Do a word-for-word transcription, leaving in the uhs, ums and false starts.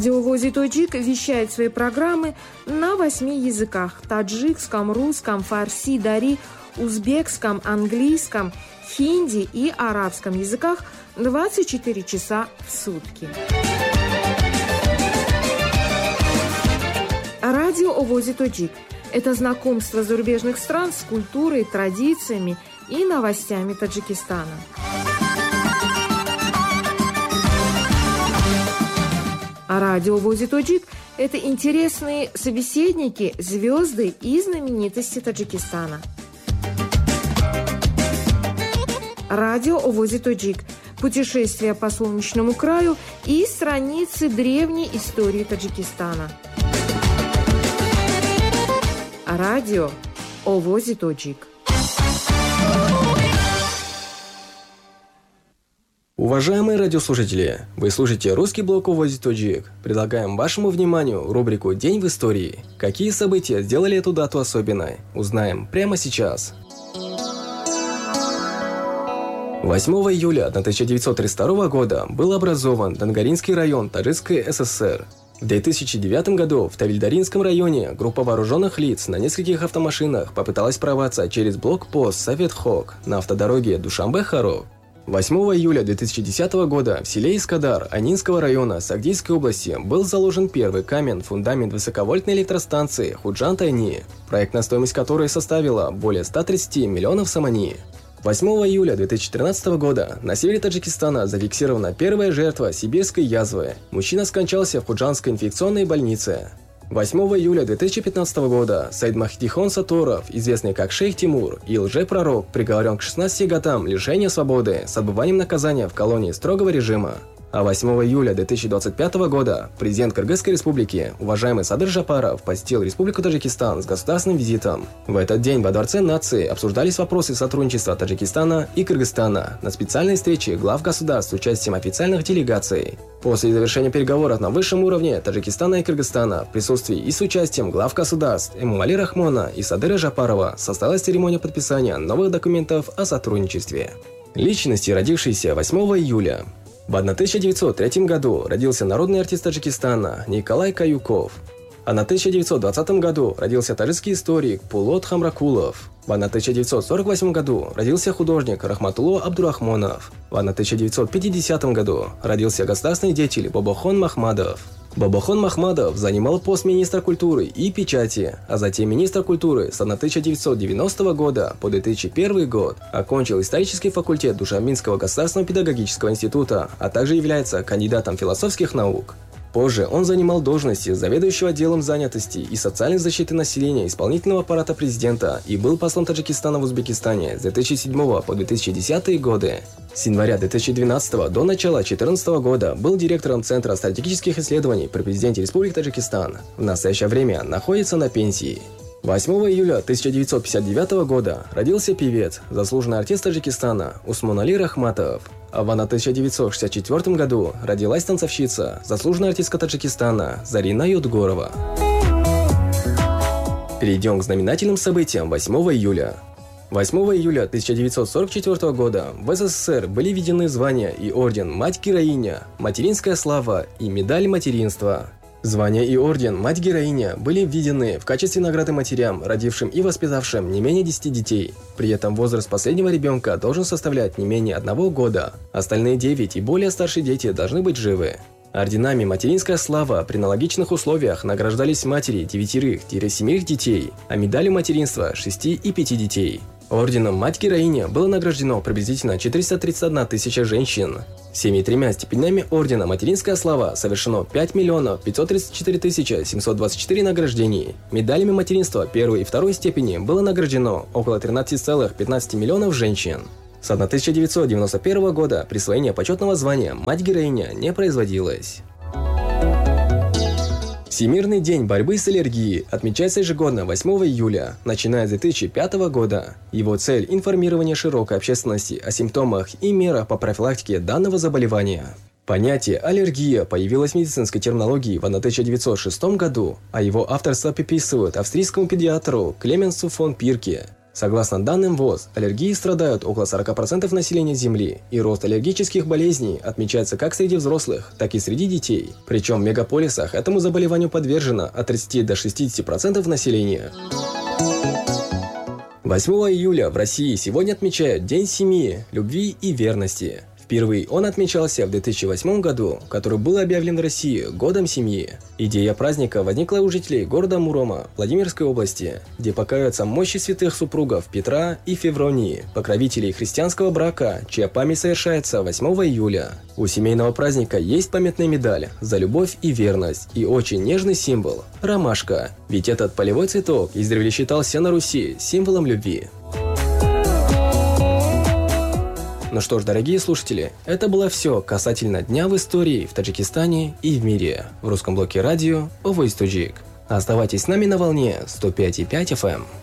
Радио «Вози Тоджик» вещает свои программы на восьми языках – таджикском, русском, фарси, дари, узбекском, английском, хинди и арабском языках двадцать четыре часа в сутки. Радио «Вози Тоджик» – это знакомство зарубежных стран с культурой, традициями и новостями Таджикистана. А радио «Вози Тоджик» – это интересные собеседники, звезды и знаменитости Таджикистана. Радио «Вози Тоджик» – путешествие по солнечному краю и страницы древней истории Таджикистана. Радио «Вози Тоджик». Уважаемые радиослушатели, вы слушаете русский блог «Вози Тоджик». Предлагаем вашему вниманию рубрику «День в истории». Какие события сделали эту дату особенной? Узнаем прямо сейчас. восьмого июля тысяча девятьсот тридцать второго года был образован Дангаринский район Таджикской ССР. В две тысячи девятом году в Тавильдаринском районе группа вооруженных лиц на нескольких автомашинах попыталась прорваться через блокпост Совет-Хок на автодороге Душанбе-Харок. восьмого июля две тысячи десятого года в селе Искадар Анинского района Сагдийской области был заложен первый камень фундамент высоковольтной электростанции Худжан-Тайни, проектная стоимость которой составила более ста тридцати миллионов самани. восьмого июля две тысячи тринадцатого года на севере Таджикистана зафиксирована первая жертва сибирской язвы. Мужчина скончался в Худжанской инфекционной больнице. восьмого июля две тысячи пятнадцатого года Саид Махдихон Сатторов, известный как Шейх Тимур и лжепророк, приговорен к шестнадцати годам лишения свободы с отбыванием наказания в колонии строгого режима. А восьмого июля две тысячи двадцать пятого года президент Кыргызской республики, уважаемый Садыр Жапаров, посетил Республику Таджикистан с государственным визитом. В этот день во Дворце нации обсуждались вопросы сотрудничества Таджикистана и Кыргызстана на специальной встрече глав государств с участием официальных делегаций. После завершения переговоров на высшем уровне Таджикистана и Кыргызстана в присутствии и с участием глав государств Эмомали Рахмона и Садыра Жапарова состоялась церемония подписания новых документов о сотрудничестве. Личности, родившиеся восьмого июля. В тысяча девятьсот третьем году родился народный артист Таджикистана Николай Каюков. А в тысяча девятьсот двадцатом году родился таджикский историк Пулот Хамракулов. В тысяча девятьсот сорок восьмом году родился художник Рахматулло Абдурахмонов. В тысяча девятьсот пятидесятом году родился государственный деятель Бобохон Махмадов. Бобохон Махмадов занимал пост министра культуры и печати, а затем министра культуры с тысяча девятьсот девяностого года по две тысячи первый год, окончил исторический факультет Душанбинского государственного педагогического института, а также является кандидатом философских наук. Позже он занимал должности заведующего отделом занятости и социальной защиты населения исполнительного аппарата президента и был послом Таджикистана в Узбекистане с две тысячи седьмого по две тысячи десятый годы. С января две тысячи двенадцатого до начала две тысячи четырнадцатого года был директором Центра стратегических исследований при президенте Республики Таджикистан. В настоящее время находится на пенсии. восьмого июля тысяча девятьсот пятьдесят девятого года родился певец, заслуженный артист Таджикистана Усмонали Рахматов. А в тысяча девятьсот шестьдесят четвёртом году родилась танцовщица, заслуженная артистка Таджикистана Зарина Юдгорова. Перейдем к знаменательным событиям восьмого июля. восьмого июля тысяча девятьсот сорок четвёртого года в СССР были введены звания и орден «Мать-героиня», «Материнская слава» и «Медаль материнства». Звания и орден «Мать-героиня» были введены в качестве награды матерям, родившим и воспитавшим не менее десяти детей. При этом возраст последнего ребенка должен составлять не менее одного года. Остальные девять и более старшие дети должны быть живы. Орденами «Материнская слава» при аналогичных условиях награждались матери девятерых-семерых детей, а медалью материнства шести и пяти детей. Орденом «Мать-героиня» было награждено приблизительно четыреста тридцать одна тысяча женщин. Всеми тремя степенями ордена «Материнская слава» совершено пять миллионов пятьсот тридцать четыре тысячи семьсот двадцать четыре награждений. Медалями материнства первой и второй степени было награждено около тринадцати целых пятнадцати миллионов женщин. С тысяча девятьсот девяносто первого года присвоение почетного звания «Мать-героиня» не производилось. Всемирный день борьбы с аллергией отмечается ежегодно восьмого июля, начиная с две тысячи пятого года. Его цель – информирование широкой общественности о симптомах и мерах по профилактике данного заболевания. Понятие «аллергия» появилось в медицинской терминологии в тысяча девятьсот шестом году, а его авторство приписывают австрийскому педиатру Клеменсу фон Пирке. Согласно данным ВОЗ, аллергией страдают около сорок процентов населения Земли, и рост аллергических болезней отмечается как среди взрослых, так и среди детей. Причем в мегаполисах этому заболеванию подвержено от тридцати до шестидесяти процентов населения. восьмого июля в России сегодня отмечают День семьи, любви и верности. Впервые он отмечался в две тысячи восьмом году, который был объявлен в России Годом семьи. Идея праздника возникла у жителей города Мурома, Владимирской области, где покоятся мощи святых супругов Петра и Февронии, покровителей христианского брака, чья память совершается восьмого июля. У семейного праздника есть памятная медаль за любовь и верность и очень нежный символ – ромашка, ведь этот полевой цветок издревле считался на Руси символом любви. Ну что ж, дорогие слушатели, это было все касательно Дня в истории в Таджикистане и в мире в русском блоке радио Voice Tajik. Оставайтесь с нами на волне сто пять и пять эф эм.